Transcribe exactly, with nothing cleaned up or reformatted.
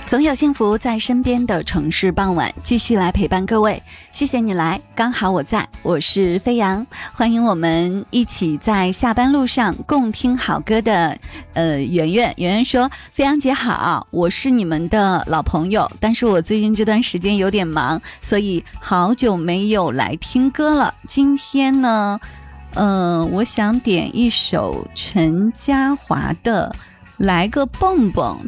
总有幸福在身边的城市傍晚，继续来陪伴各位。谢谢你来，刚好我在，我是飞扬，欢迎我们一起在下班路上共听好歌的呃圆圆。圆圆说：飞扬姐好，我是你们的老朋友，但是我最近这段时间有点忙，所以好久没有来听歌了。今天呢，呃，我想点一首陈嘉华的《来个蹦蹦》。